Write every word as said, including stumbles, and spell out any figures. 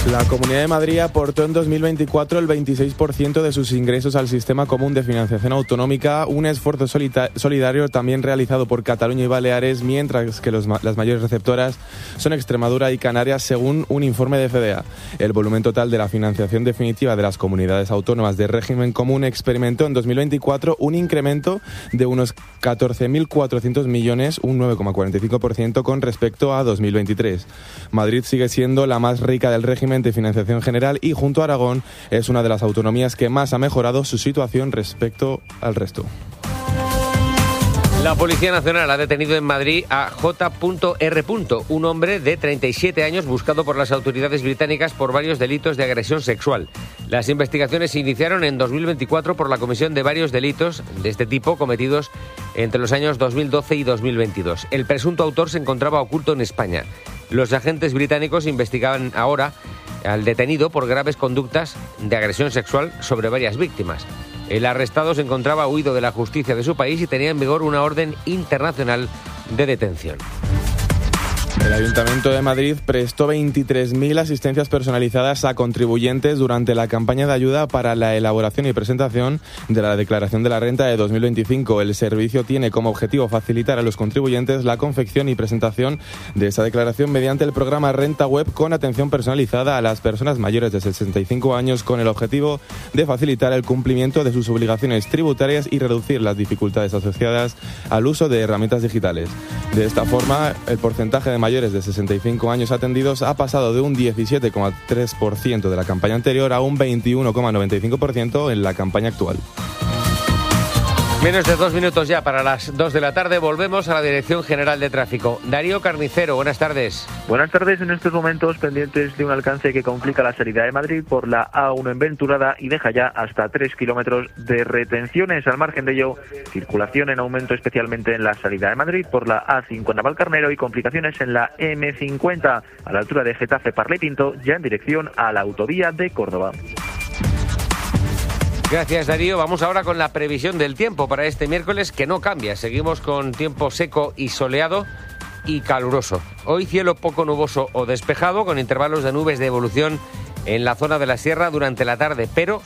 La Comunidad de Madrid aportó en dos mil veinticuatro el veintiséis por ciento de sus ingresos al Sistema Común de Financiación Autonómica, un esfuerzo solita- solidario también realizado por Cataluña y Baleares, mientras que los, las mayores receptoras son Extremadura y Canarias, según un informe de F D A. El volumen total de la financiación definitiva de las comunidades autónomas de régimen común experimentó en dos mil veinticuatro un incremento de unos catorce mil cuatrocientos millones, un nueve coma cuarenta y cinco por ciento con respecto a dos mil veintitrés. Madrid sigue siendo la más rica del régimen de financiación general y, junto a Aragón, es una de las autonomías que más ha mejorado su situación respecto al resto. La Policía Nacional ha detenido en Madrid a J R , un hombre de treinta y siete años buscado por las autoridades británicas por varios delitos de agresión sexual. Las investigaciones se iniciaron en dos mil veinticuatro por la comisión de varios delitos de este tipo cometidos entre los años dos mil doce y dos mil veintidós. El presunto autor se encontraba oculto en España. Los agentes británicos investigaban ahora al detenido por graves conductas de agresión sexual sobre varias víctimas. El arrestado se encontraba huido de la justicia de su país y tenía en vigor una orden internacional de detención. El Ayuntamiento de Madrid prestó veintitrés mil asistencias personalizadas a contribuyentes durante la campaña de ayuda para la elaboración y presentación de la Declaración de la Renta de dos mil veinticinco. El servicio tiene como objetivo facilitar a los contribuyentes la confección y presentación de esa declaración mediante el programa Renta Web, con atención personalizada a las personas mayores de sesenta y cinco años, con el objetivo de facilitar el cumplimiento de sus obligaciones tributarias y reducir las dificultades asociadas al uso de herramientas digitales. De esta forma, el porcentaje de mayores de sesenta y cinco años atendidos ha pasado de un diecisiete coma tres por ciento de la campaña anterior a un veintiuno coma noventa y cinco por ciento en la campaña actual. Menos de dos minutos ya para las dos de la tarde. Volvemos a la Dirección General de Tráfico. Darío Carnicero, buenas tardes. Buenas tardes. En estos momentos pendientes de un alcance que complica la salida de Madrid por la A uno en Venturada y deja ya hasta tres kilómetros de retenciones. Al margen de ello, circulación en aumento especialmente en la salida de Madrid por la A cinco en Navalcarnero y complicaciones en la eme cincuenta a la altura de Getafe Parla y Pinto, ya en dirección a la autovía de Córdoba. Gracias, Darío. Vamos ahora con la previsión del tiempo para este miércoles, que no cambia. Seguimos con tiempo seco y soleado y caluroso. Hoy cielo poco nuboso o despejado, con intervalos de nubes de evolución en la zona de la sierra durante la tarde, pero